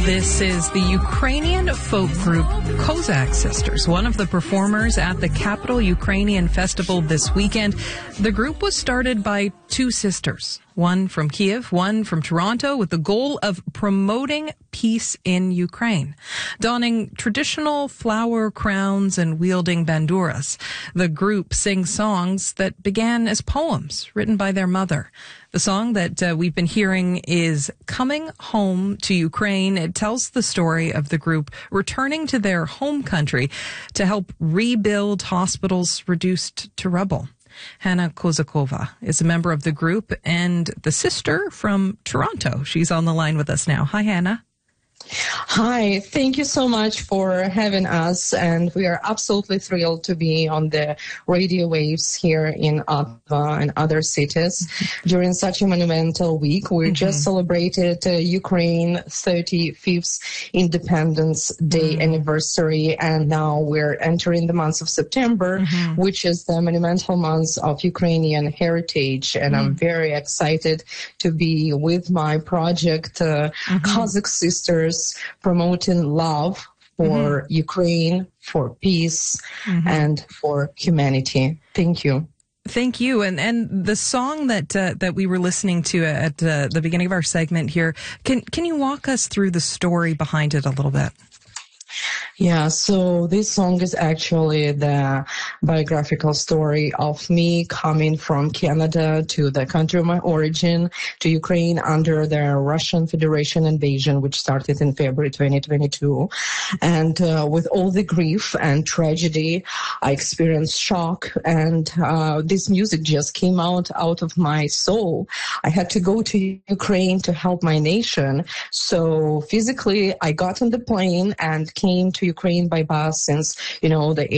This is the Ukrainian folk group Kozak Sisters, one of the performers at the Capital Ukrainian Festival this weekend. The group was started by two sisters, one from Kiev, one from Toronto, with the goal of promoting peace in Ukraine. Donning traditional flower crowns and wielding banduras, the group sings songs that began as poems written by their mother. The song that we've been hearing is Coming Home to Ukraine. It tells the story of the group returning to their home country to help rebuild hospitals reduced to rubble. Hannah Kozakova is a member of the group and the sister from Toronto. She's on the line with us now. Hi, Hannah. Hi, thank you so much for having us, and we are absolutely thrilled to be on the radio waves here in Ottawa and other cities during such a monumental week. We just celebrated Ukraine 35th Independence Day anniversary, and now we're entering the month of September, which is the monumental month of Ukrainian heritage, and I'm very excited to be with my project, Kozak Sisters, promoting love for Ukraine, for peace, and for humanity. Thank you. Thank you. And the song that we were listening to at the beginning of our segment here, can you walk us through the story behind it a little bit? Yeah, so this song is actually the biographical story of me coming from Canada to the country of my origin, to Ukraine under the Russian Federation invasion, which started in February 2022. And with all the grief and tragedy, I experienced shock, and this music just came out of my soul. I had to go to Ukraine to help my nation. So physically, I got on the plane and came to Ukraine by bus, since, the